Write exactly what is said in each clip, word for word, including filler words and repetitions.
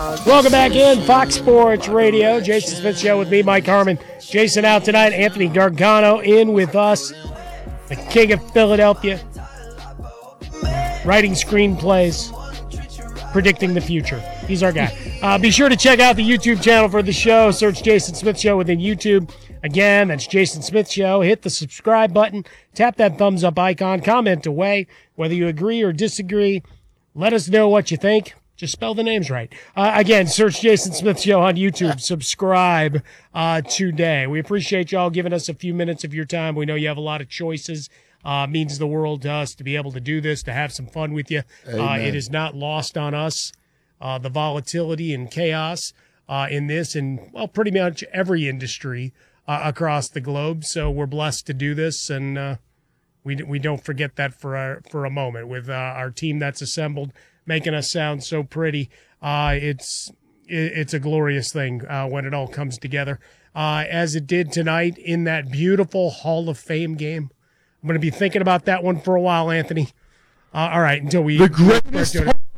Welcome back in, Fox Sports Radio. Jason Smith Show with me, Mike Harmon. Jason out tonight. Anthony Gargano in with us. The king of Philadelphia. Writing screenplays. Predicting the future. He's our guy. Uh, be sure to check out the YouTube channel for the show. Search Jason Smith Show within YouTube. Again, that's Jason Smith Show. Hit the subscribe button. Tap that thumbs up icon. Comment away. Whether you agree or disagree, let us know what you think. Just spell the names right. Uh, again, search Jason Smith Show on YouTube. Subscribe uh, today. We appreciate y'all giving us a few minutes of your time. We know you have a lot of choices. Uh, means the world to us to be able to do this, to have some fun with you. Uh, it is not lost on us, uh, the volatility and chaos uh, in this and, well, pretty much every industry uh, across the globe. So we're blessed to do this, and uh, we we don't forget that for a, for a moment with uh, our team that's assembled, making us sound so pretty. Uh, it's it, it's a glorious thing uh, when it all comes together, uh, as it did tonight in that beautiful Hall of Fame game. I'm going to be thinking about that one for a while, Anthony. Uh, all right, until we... The greatest...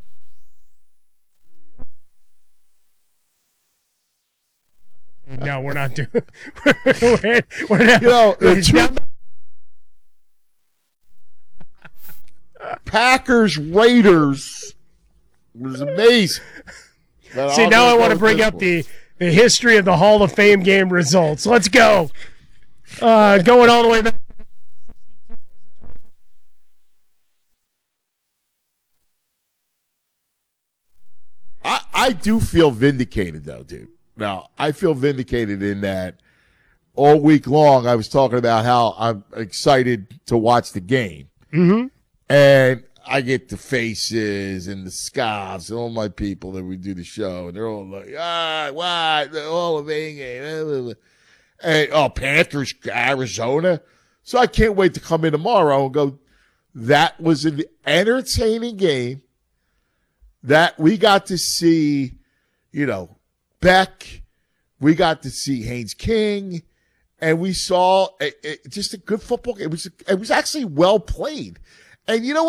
No, we're not doing... we're, we're not, you know, it's two... Packers Raiders was amazing. But See, now I want to bring up the, the history of the Hall of Fame game results. Let's go. Uh, going all the way back. I, I do feel vindicated, though, dude. Now, I feel vindicated in that all week long I was talking about how I'm excited to watch the game. Mm-hmm. And I get the faces and the scoffs and all my people that we do the show, and they're all like, ah, what? The Hall of Fame game. And, oh, Panthers, Arizona. So I can't wait to come in tomorrow and go, that was an entertaining game. That we got to see, you know, Beck, we got to see Haynes King, and we saw a, a, just a good football game. It was, it was actually well played. And you know what?